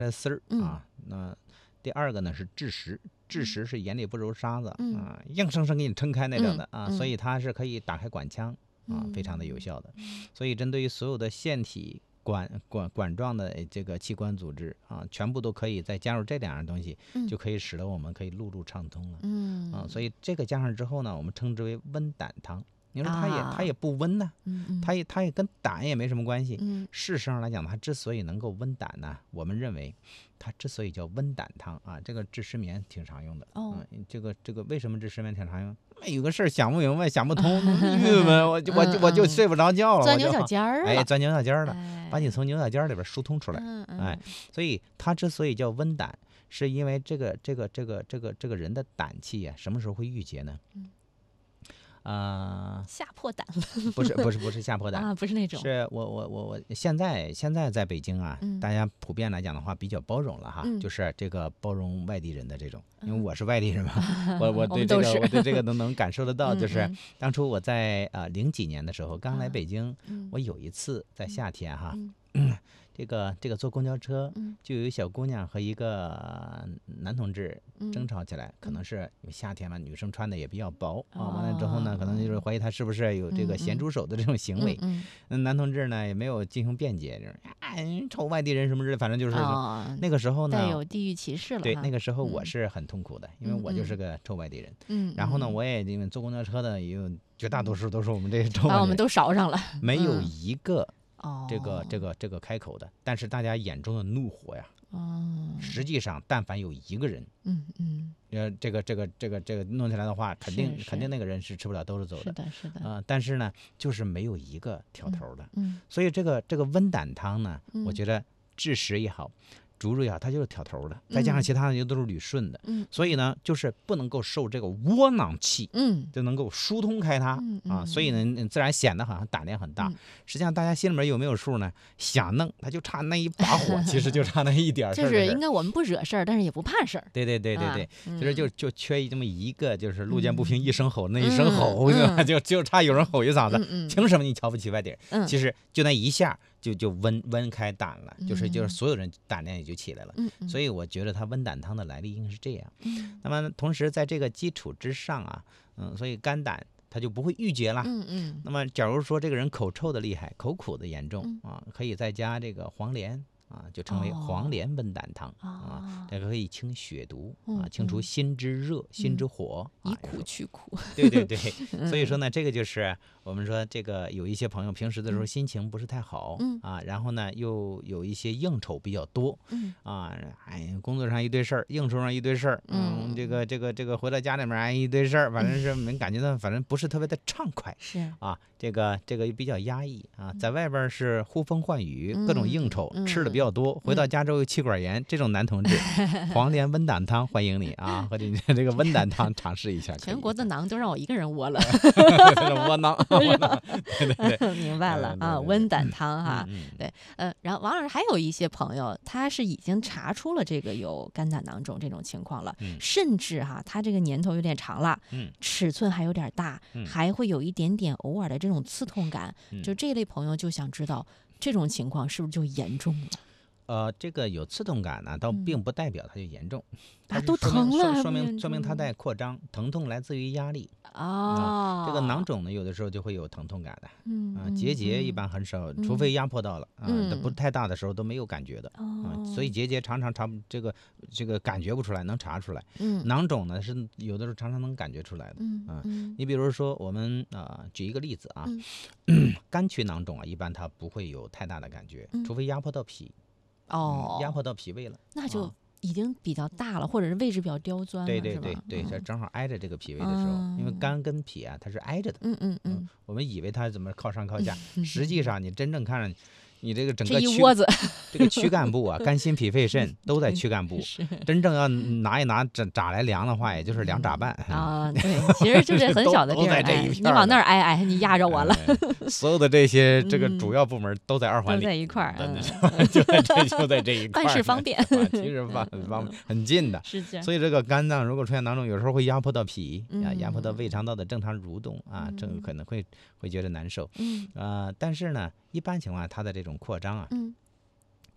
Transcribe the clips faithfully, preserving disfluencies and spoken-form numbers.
的丝儿啊。那第二个呢是蛭石，蛭石是眼里不揉沙子啊，硬生生给你撑开那种的啊，所以它是可以打开管腔啊，非常的有效的。所以针对于所有的腺体管管管状的这个器官组织啊，全部都可以再加入这两样东西，就可以使得我们可以路路畅通了。嗯啊，所以这个加上之后呢，我们称之为温胆汤。你说它也、啊、它也不温呢、啊，它也它也跟胆也没什么关系。嗯、事实上来讲，它之所以能够温胆呢，我们认为它之所以叫温胆汤啊，这个治失眠挺常用的。哦，嗯、这个这个为什么治失眠挺常用？有个事儿想不明白，想不通，郁闷，我就我就我就睡不着觉了， 钻牛角尖儿了， 哎，钻牛角尖儿了，哎、把你从牛角尖里边疏通出来。嗯嗯、哎，所以它之所以叫温胆，是因为这个这个这个这个这个人的胆气啊，什么时候会郁结呢？嗯啊、呃，吓破胆了？ 不是不是不是吓破胆啊，不是那种。 是我我我我现在现在在北京啊、嗯，大家普遍来讲的话比较包容了哈，嗯、就是这个包容外地人的这种，因为我是外地人嘛，嗯、我我对这个 我, 我对这个都能感受得到，就是当初我在呃零几年的时候刚来北京，嗯、我有一次在夏天哈。嗯嗯这个这个坐公交车，就有一小姑娘和一个男同志争吵起来，嗯、可能是因为夏天嘛，女生穿的也比较薄、哦、啊。完了之后呢，可能就是怀疑他是不是有这个咸猪手的这种行为。嗯嗯、男同志呢也没有进行辩解，就是哎，臭外地人什么之类，反正就是、哦、那个时候呢， 带有地域歧视了。 对，那个时候我是很痛苦的，嗯、因为我就是个臭外地人。嗯，然后呢，我也因为坐公交车的也有绝大多数都是我们这些臭外地人， 把我们都勺上了， 没有一个。哦，这个这个这个开口的，但是大家眼中的怒火呀，哦，实际上但凡有一个人，嗯嗯，呃，这个这个这个这个弄起来的话，肯定肯定那个人是吃不了兜着走的， 是的，是的， 啊、呃，但是呢，就是没有一个挑头的，嗯，嗯所以这个这个温胆汤呢，嗯、我觉得治食也好。竹入也好，它就是挑头的，再加上其他的又都是捋顺的，嗯，所以呢，就是不能够受这个窝囊气，嗯，就能够疏通开它、嗯、啊，所以呢，自然显得好像胆量很大。嗯、实际上，大家心里面有没有数呢？想弄，他就差那一把火，其实就差那一点事儿。 就是应该我们不惹事儿，但是也不怕事儿。 对对对对对，啊、其实就就缺这么一个，就是路见不平一声吼，嗯、那一声吼、嗯、就就差有人吼一嗓子，嗯、凭什么你瞧不起外地人？嗯、其实就那一下。就就温温开胆了，就是就是所有人胆量也就起来了，嗯嗯、所以我觉得它温胆汤的来历应该是这样。嗯、那么同时在这个基础之上啊，嗯，所以肝胆它就不会郁结了。嗯嗯。那么假如说这个人口臭的厉害，口苦的严重、嗯、啊，可以再加这个黄连。啊，就称为黄连温胆汤、哦、啊，这个可以清血毒、嗯、啊，清除心之热、嗯、心之火， 以苦去苦。 对对对，所以说呢，这个就是我们说这个有一些朋友平时的时候心情不是太好、嗯、啊，然后呢又有一些应酬比较多，嗯啊，哎，工作上一堆事儿，应酬上一堆事儿，嗯，这个这个这个回到家里面哎一堆事儿，反正是没感觉到，反正不是特别的畅快， 是啊，这个这个比较压抑啊，在外边是呼风唤雨，各种应酬，嗯、吃的比较。比较多，回到家之后又气管炎，嗯、这种男同志，黄连温胆汤欢迎你啊！和你这个温胆汤尝试一下。 全国的囊都让我一个人窝了， 窝囊。窝囊对对对， 明白了啊，温胆汤哈，嗯、对，呃，然后王老师还有一些朋友，他是已经查出了这个有肝胆囊肿这种情况了，嗯、甚至哈，他这个年头有点长了，嗯、尺寸还有点大，嗯、还会有一点点偶尔的这种刺痛感，嗯、就这一类朋友就想知道。这种情况是不是就严重了？ 呃，这个有刺痛感呢，倒并不代表它就严重， 啊，都疼了， 说明说明它在扩张，疼痛来自于压力啊。这个囊肿呢，有的时候就会有疼痛感的，嗯啊，结节一般很少，除非压迫到了啊，不太大的时候都没有感觉的啊，所以结节常常查这个这个感觉不出来，能查出来。嗯，囊肿呢是有的时候常常能感觉出来的，啊，你比如说我们啊，举一个例子啊，肝区囊肿啊，一般它不会有太大的感觉，除非压迫到脾。哦、嗯，压迫到脾胃了， 那就已经比较大了，啊、或者是位置比较刁钻了， 对对对对，这、嗯、正好挨着这个脾胃的时候，嗯、因为肝跟脾啊，它是挨着的。嗯嗯嗯，我们以为它怎么靠上靠下，嗯、实际上你真正看着。你这个整个这一窝子， 这个躯干部啊，肝心脾肺肾都在躯干部。真正要拿一拿扎扎来量的话，也就是两扎半啊。对，其实就是很小的地儿，哎，你往那儿挨挨，你压着我了。 所有的这些这个主要部门都在二环里， 都在一块儿， 就在这就在这一块儿， 办事方便， 其实方方很近的。 是这样。 所以这个肝脏如果出现囊肿，有时候会压迫到脾啊，压迫到胃肠道的正常蠕动啊，这个可能会会觉得难受。嗯啊，但是呢。一般情况下，它的这种扩张啊，嗯，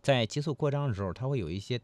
在激素扩张的时候，它会有一些